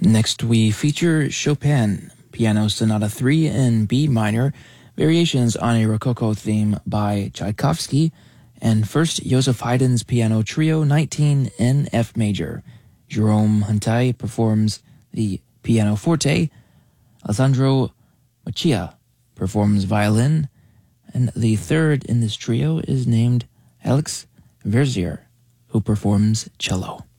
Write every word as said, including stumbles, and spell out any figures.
Next, we feature Chopin, Piano Sonata three in B minor, variations on a Rococo theme by Tchaikovsky, and first Joseph Haydn's Piano Trio nineteen in F major. Jerome Huntai performs the pianoforte, Alessandro Machia performs violin, and the third in this trio is named Alex Verzier, who performs cello.